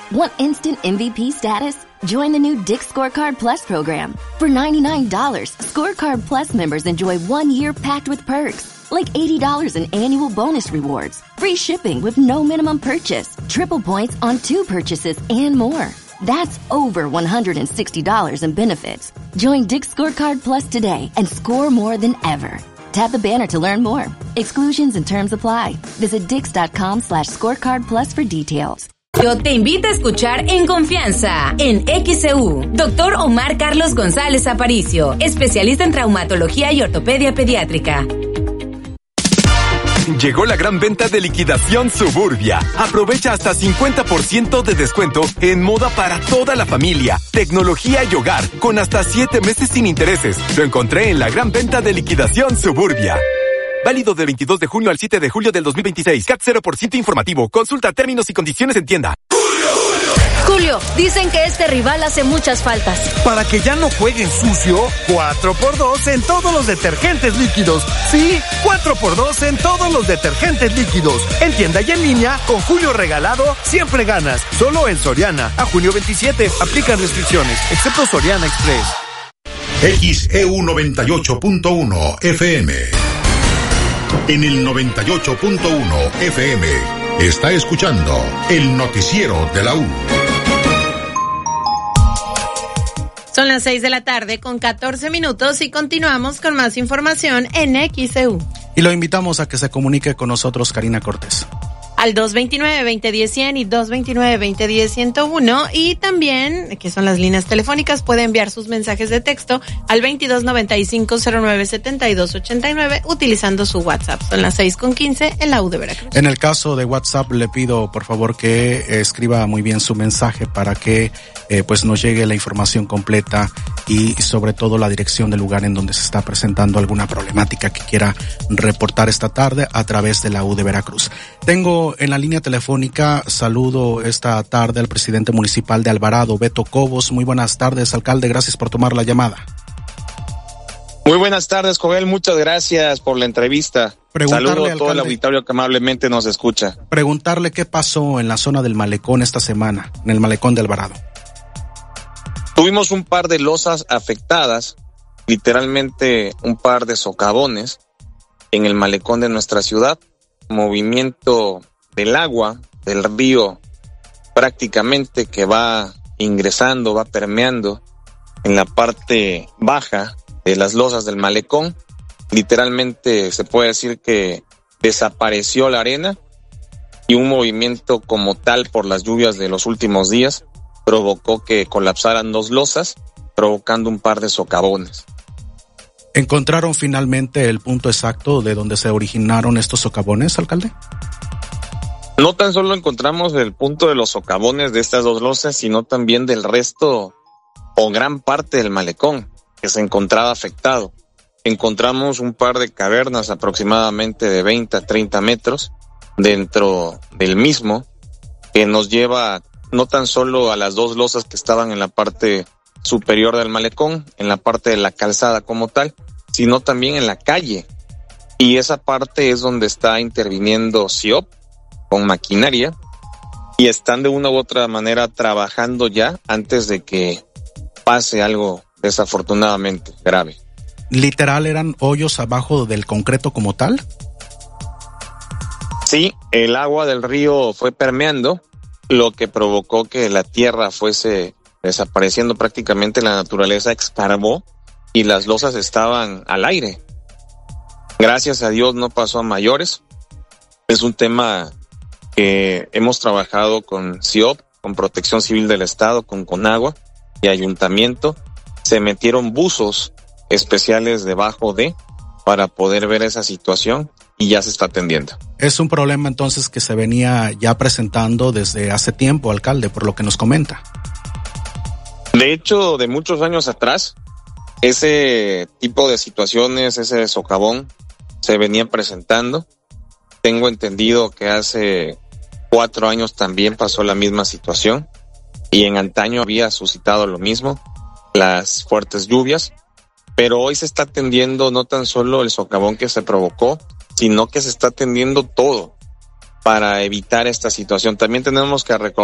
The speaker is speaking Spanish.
Want instant MVP status? Join the new Dick's Scorecard Plus program. For $99, Scorecard Plus members enjoy 1 year packed with perks, like $80 in annual bonus rewards, free shipping with no minimum purchase, triple points on 2 purchases, and more. That's over $160 in benefits. Join Dick's Scorecard Plus today and score more than ever. Tap the banner to learn more. Exclusions and terms apply. Visit dix.com/scorecard plus for details. Yo te invito a escuchar En Confianza, en XEU. Dr. Omar Carlos González Aparicio, especialista en traumatología y ortopedia pediátrica. Llegó la gran venta de liquidación Suburbia. Aprovecha hasta 50% de descuento en moda para toda la familia, tecnología y hogar, con hasta 7 meses sin intereses. Lo encontré en la gran venta de liquidación Suburbia. Válido del 22 de junio al 7 de julio del 2026. CAT 0% informativo. Consulta términos y condiciones en tienda. Julio, dicen que este rival hace muchas faltas. Para que ya no jueguen sucio, 4x2 en todos los detergentes líquidos. Sí, 4x2 en todos los detergentes líquidos. En tienda y en línea, con Julio regalado, siempre ganas. Solo en Soriana. A junio 27. Aplican restricciones, excepto Soriana Express. XEU 98.1 FM. En el 98.1 FM está escuchando el noticiero de la U. Son las 6 de la tarde con 14 minutos y continuamos con más información en XEU. Y lo invitamos a que se comunique con nosotros Karina Cortés. Al 229-2010-100 y 229-2010-101, y también, que son las líneas telefónicas, puede enviar sus mensajes de texto al 2295-097289 utilizando su WhatsApp. Son las 6:15 en la U de Veracruz. En el caso de WhatsApp, le pido por favor que escriba muy bien su mensaje para que pues nos llegue la información completa y sobre todo la dirección del lugar en donde se está presentando alguna problemática que quiera reportar esta tarde a través de la U de Veracruz. Tengo en la línea telefónica, saludo esta tarde al presidente municipal de Alvarado, Beto Cobos. Muy buenas tardes, alcalde, gracias por tomar la llamada. Muy buenas tardes, Joel, muchas gracias por la entrevista. Saludo a todo el auditorio que amablemente nos escucha. Preguntarle qué pasó en la zona del malecón esta semana, en el malecón de Alvarado. Tuvimos un par de losas afectadas, literalmente un par de socavones en el malecón de nuestra ciudad. Movimiento del agua del río prácticamente que va ingresando, va permeando en la parte baja de las losas del malecón. Literalmente se puede decir que desapareció la arena y un movimiento como tal por las lluvias de los últimos días provocó que colapsaran 2 losas, provocando un par de socavones. ¿Encontraron finalmente el punto exacto de donde se originaron estos socavones, alcalde? No tan solo encontramos el punto de los socavones de estas 2 losas, sino también del resto o gran parte del malecón que se encontraba afectado. Encontramos un par de cavernas aproximadamente de 20 a 30 metros dentro del mismo, que nos lleva no tan solo a las 2 losas que estaban en la parte superior del malecón, en la parte de la calzada como tal, sino también en la calle. Y esa parte es donde está interviniendo CIOP con maquinaria y están de una u otra manera trabajando ya antes de que pase algo desafortunadamente grave. ¿Literal eran hoyos abajo del concreto como tal? Sí, el agua del río fue permeando, lo que provocó que la tierra fuese desapareciendo prácticamente, la naturaleza escarbó y las losas estaban al aire. Gracias a Dios no pasó a mayores. Es un tema que hemos trabajado con CIOP, con Protección Civil del Estado, con Conagua y Ayuntamiento. Se metieron buzos especiales debajo para poder ver esa situación y ya se está atendiendo. Es un problema entonces que se venía ya presentando desde hace tiempo, alcalde, por lo que nos comenta. De hecho, de muchos años atrás, ese tipo de situaciones, ese socavón, se venía presentando. Tengo entendido que hace 4 años también pasó la misma situación y en antaño había suscitado lo mismo, las fuertes lluvias, pero hoy se está atendiendo no tan solo el socavón que se provocó, sino que se está atendiendo todo para evitar esta situación. También tenemos que recordar